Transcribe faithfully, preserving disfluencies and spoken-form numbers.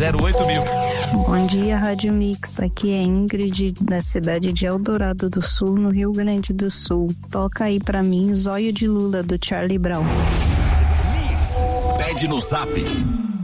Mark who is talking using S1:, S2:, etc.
S1: zero oito mil.
S2: Bom dia, Rádio Mix. Aqui é Ingrid, da cidade de Eldorado do Sul, no Rio Grande do Sul. Toca aí pra mim Zóio de Lula, do Charlie Brown.
S1: Mix. Pede no Zap